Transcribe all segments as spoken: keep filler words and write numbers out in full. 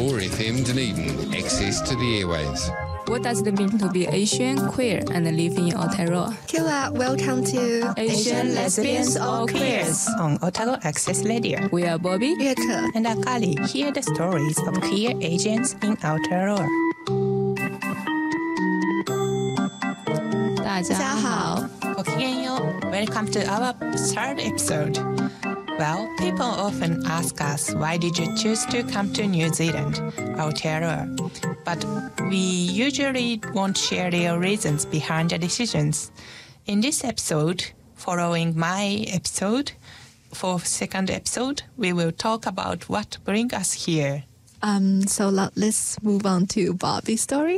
four F M Dunedin, access to the airwaves. What does it mean to be Asian, queer, and live in Aotearoa? Kia, welcome to Asian, Lesbians, or Queers on Otago Access Radio. We are Bobby, Yuka, and Akali. Hear the stories of queer Asians in Aotearoa. 大家好。 ごきげんよう。Welcome to our third episode. Well, people often ask us, why did you choose to come to New Zealand, Aotearoa? But we usually won't share their reasons behind the decisions. In this episode, following my episode, for second episode, we will talk about what brings us here. Um, so let's move on to Bobby's story.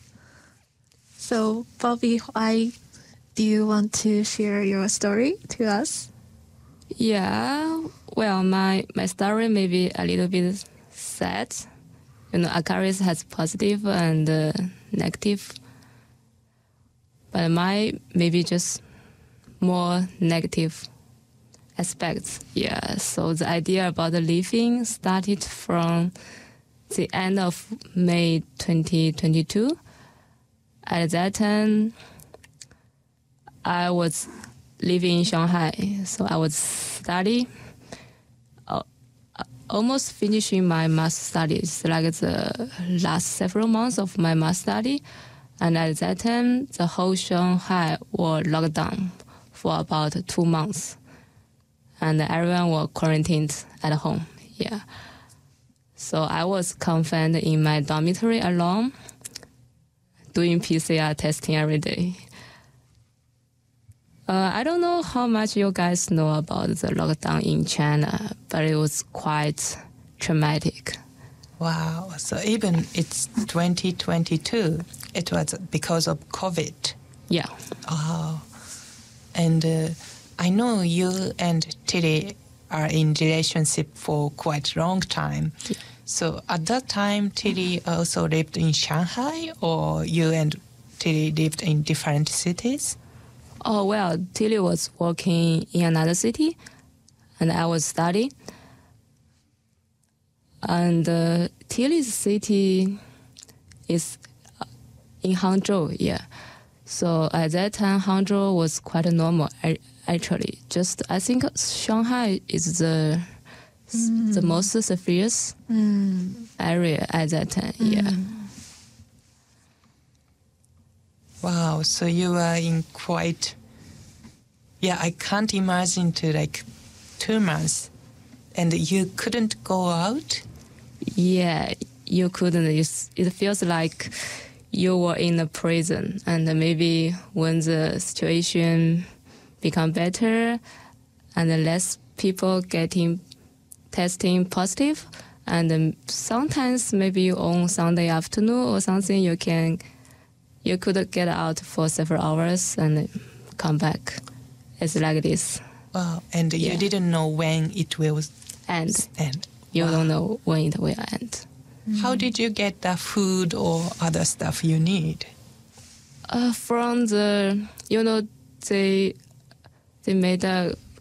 So, Bobby, why do you want to share your story to us? Yeah, well, my, my story may be a little bit sad. You know, Akari's has positive and uh, negative. But my maybe just more negative aspects. Yeah, so the idea about the living started from the end of May twenty twenty-two. At that time, I was living in Shanghai, so I was studying, uh, almost finishing my master studies, like the last several months of my master study. And at that time, the whole Shanghai was locked down for about two months. And everyone was quarantined at home, yeah. So I was confined in my dormitory alone, doing P C R testing every day. Uh, I don't know how much you guys know about the lockdown in China, but it was quite traumatic. Wow. So even it's twenty twenty-two, it was because of COVID. Yeah. Oh. And uh, I know you and Tilly are in relationship for quite a long time. Yeah. So at that time, Tilly also lived in Shanghai, or you and Tilly lived in different cities? Oh, well, Tilly was working in another city, and I was studying. And uh, Tilly's city is in Hangzhou, yeah. So at that time, Hangzhou was quite normal, actually. Just, I think Shanghai is the mm. the most serious mm. area at that time, mm. yeah. Wow, so you were in quite, yeah, I can't imagine to like two months, and you couldn't go out? Yeah, you couldn't. It feels like you were in a prison, and maybe when the situation become better and less people getting testing positive, and sometimes maybe on Sunday afternoon or something, you can you could get out for several hours and come back. It's like this. Wow, and yeah. You didn't know when it will end. end. You wow. don't know when it will end. Mm. How did you get the food or other stuff you need? Uh, from the, you know, they they made a